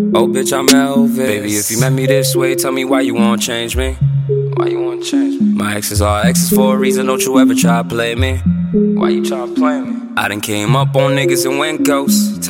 Oh bitch, I'm Elvis. Baby, if you met me this way, tell me why you won't change me. Why you wanna change me? My exes are exes for a reason, don't you ever try to play me. Why you try to play me? I done came up on niggas and went ghost.